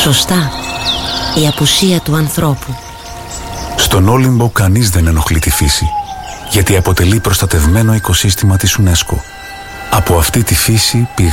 Σωστά, η απουσία του ανθρώπου. Στον Όλυμπο κανείς δεν ενοχλεί τη φύση, γιατί αποτελεί προστατευμένο οικοσύστημα της UNESCO. Από αυτή τη φύση